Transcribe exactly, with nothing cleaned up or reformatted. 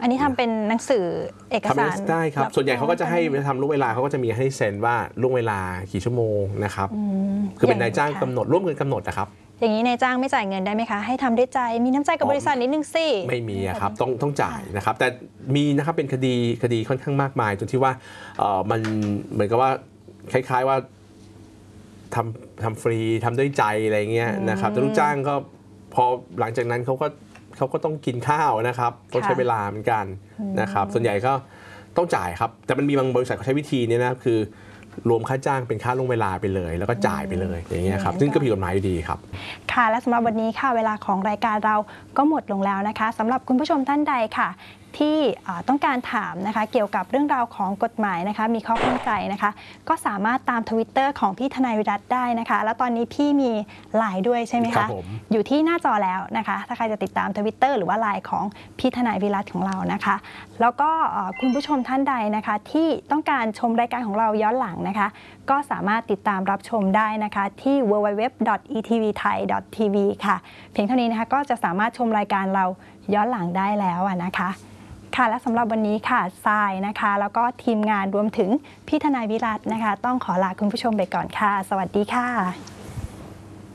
อันนี้ทำเป็นหนังสือเอกสารได้ครับส่วนใหญ่เขาก็จะให้ทำล่วงเวลาเขาก็จะมีให้เซ็นว่าล่วงเวลากี่ชั่วโมงนะครับคือเป็นนายจ้างกำหนดร่วมกันกำหนดนะครับอย่างนี้นายจ้างไม่จ่ายเงินได้ไหมคะให้ทำด้วยใจมีน้ำใจกับบริษัทนิดนึงสิไม่มีครับต้องต้องจ่ายนะครับแต่มีนะครับเป็นคดีคดีค่อนข้างมากมายจนที่ว่ามันเหมือนกับว่าคล้ายๆว่าทำทำฟรีทำด้วยใจอะไรเงี้ยนะครับแต่ลูกจ้างก็พอหลังจากนั้นเขาก็เขาก็ต้องกินข้าวนะครับต้องใช้เวลาเหมือนกันนะครับส่วนใหญ่ก็ต้องจ่ายครับแต่มันมีบางบริษัทเขาใช้วิธีนี้นะคือรวมค่าจ้างเป็นค่าล่วงเวลาไปเลยแล้วก็จ่ายไปเลยอย่างเงี้ยครับซึ่งก็ผิดกฎหมายอยู่ดีครับค่ะและสำหรับวันนี้ค่ะเวลาของรายการเราก็หมดลงแล้วนะคะสำหรับคุณผู้ชมท่านใดค่ะที่ต้องการถามนะคะเกี่ยวกับเรื่องราวของกฎหมายนะคะมีข้อข้องใจนะคะก็สามารถตาม ทวิตเตอร์ ของพี่ทนายวิรัติได้นะคะแล้วตอนนี้พี่มีไลน์ด้วยใช่ไหมคะอยู่ที่หน้าจอแล้วนะคะถ้าใครจะติดตาม ทวิตเตอร์ หรือว่าไลน์ของพี่ทนายวิรัติของเรานะคะแล้วก็คุณผู้ชมท่านใดนะคะที่ต้องการชมรายการของเราย้อนหลังนะคะก็สามารถติดตามรับชมได้นะคะที่ ดับเบิลยู ดับเบิลยู ดับเบิลยู ดอท อี ที วี ไทย ดอท ที วี ค่ะเพียงเท่านี้นะคะก็จะสามารถชมรายการเราย้อนหลังได้แล้วนะคะค่ะและสำหรับวันนี้ค่ะทรายนะคะแล้วก็ทีมงานรวมถึงพี่ทนายวิรัตินะคะต้องขอลาคุณผู้ชมไปก่อนค่ะสวัสดีค่ะ